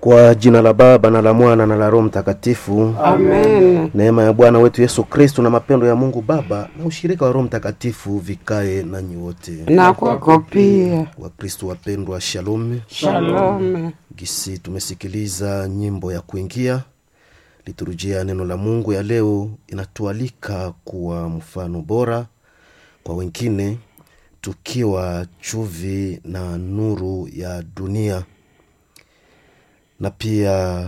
Kwa jina la Baba na la Mwana na la Roho Mtakatifu. Amen. Neema ya Bwana wetu Yesu Kristo na mapendo ya Mungu Baba na ushirika wa Roho Mtakatifu vikae nanyi wote. Na kwako pia. Wakristo wapendwa, shalom. Shalom. Gisi tumesikiliza nyimbo ya kuingia. Liturujia neno la Mungu ya leo inatualika kuwa mfano bora kwa wengine, tukiwa chuvi na nuru ya dunia. Na pia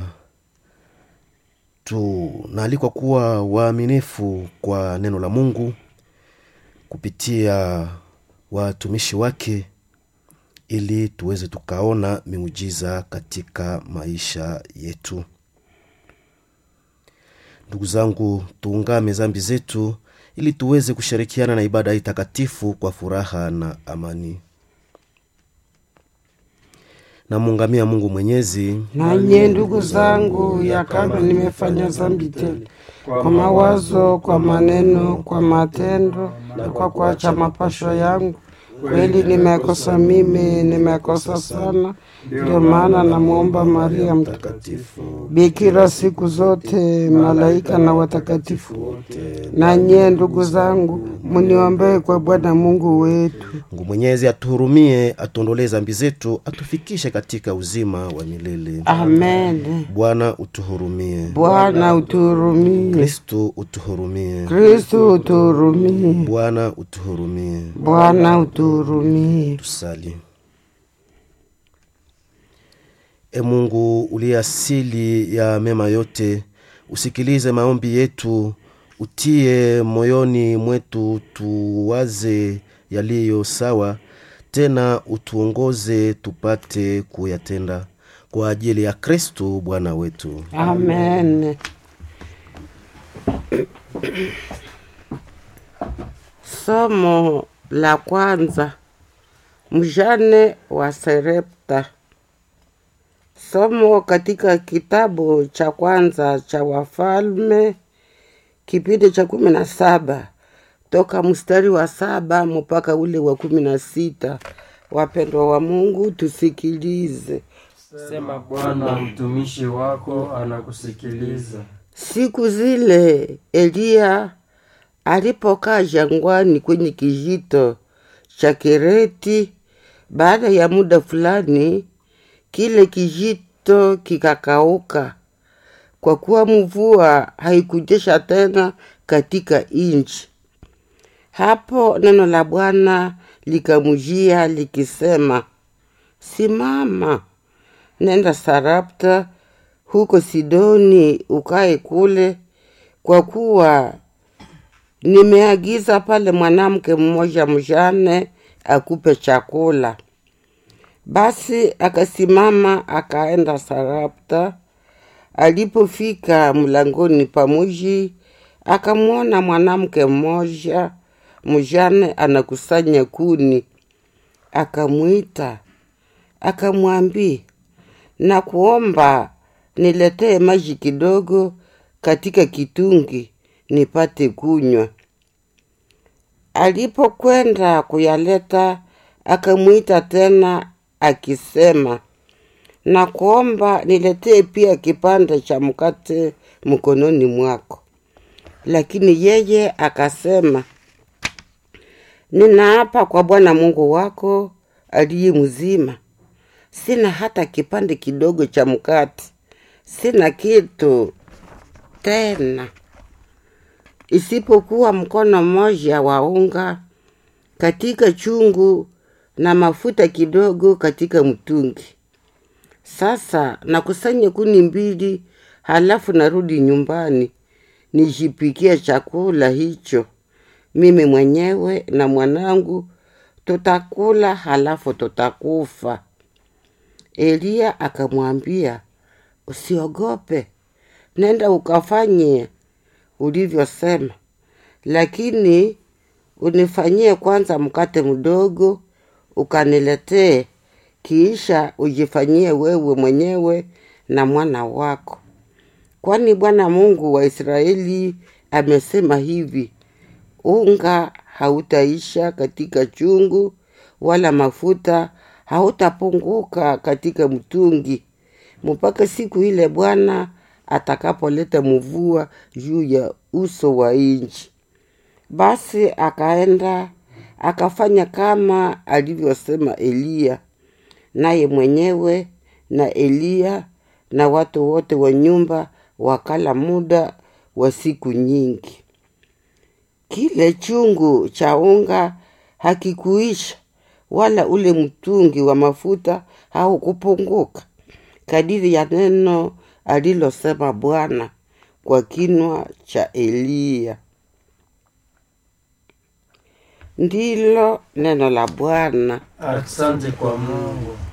tunaalikwa kuwa waaminifu kwa neno la Mungu kupitia watumishi wake, ili tuweze tukaona miujiza katika maisha yetu. Ndugu zangu, tuungame dhambi zetu ili tuweze kushirikiana na ibada hii takatifu kwa furaha na amani. Na muungamia Mungu Mwenyezi. Na nye ndugu zangu, ya kama nimefanya dhambi tele, kwa mawazo, kwa maneno, kwa matendo, na kwa kuacha mapasho yangu, kweli nimekosa mimi, nimekosa sana. Ndio maana namuomba Maria mtakatifu, bikira siku zote, malaika na watakatifu wote, na nye ndugu zangu, muniombee kwa Bwana Mungu wetu. Mungu Mwenyezi atuhurumie, atuondolee dhambi zetu, atufikishe katika uzima wa milele. Amen. Bwana utuhurumie. Bwana utuhurumie. Kristo utuhurumie. Kristo utuhurumie. Bwana utuhurumie. Bwana utuhurumie. Tusali. E Mungu uliye asili ya mema yote, usikilize maombi yetu, utie moyoni mwetu tuwaze yaliyo sawa, tena utuongoze tupate kuyatenda, kwa ajili ya Kristo Bwana wetu. Amen. Somo la kwanza, mjane wa Sarepta. Somo katika kitabu cha kwanza cha Wafalme, kipindi cha 17, toka mstari wa 7 mpaka ule wa 16. Wapendwa wa Mungu, tusikilize. Sema Bwana, mtumishi wako anakusikiliza. Siku zile Elia alipokaa jangwani kwenye kijito cha Kereti, baada ya muda fulani kile kijito kikakauka, kwa kuwa mvua haikunyesha tena katika nchi. Hapo neno la Bwana likamjia likisema, simama, nenda Sarepta huko Sidoni, ukae kule, kwa kuwa nimeagiza pale mwanamke mmoja mjane akupe chakula. Basi akasimama akaenda Sarepta. Alipofika mlangoni pa mji, akamwona mwanamke mmoja mjane anakusanya kuni. Akamwita, akamwambia, na kuomba niletee maji kidogo katika kitungi nipate kunywa. Alipokwenda kuyaleta, akamwita tena akisema, na kuomba niletee pia kipande cha mkate mkononi mwako. Lakini yeye akasema, ninaapa kwa Bwana Mungu wako aliye mzima, sina hata kipande kidogo cha mkate, sina kitu tena isipokuwa mkono mmoja wa unga katika chungu na mafuta kidogo katika mtungi. Sasa nakusanya kuni 2, halafu narudi nyumbani nijipikie chakula hicho. Mimi mwenyewe na mwanangu tutakula, halafu tutakufa. Elia akamwambia, usiogope, nenda ukafanye ulivyosema, lakini unifanyie kwanza mkate mdogo ukaniletee, kisha ujifanyie wewe mwenyewe na mwana wako. Kwani Bwana Mungu wa Israeli amesema hivi, unga hautaisha katika chungu, wala mafuta hautapunguka katika mtungi, mpaka siku ile Bwana atakapoleta mvua juu ya uso wa nchi. Basi akaenda akafanya kama alivyosema Eliya, naye mwenyewe na Eliya na watu wote wa nyumba wakala muda wa siku nyingi. Kile chungu cha unga hakikuisha, wala ule mtungi wa mafuta haukupunguka, kadiri ya neno alilosema Bwana kwa kinywa cha Eliya. Ndilo neno la Bwana. Asante kwa Mungu.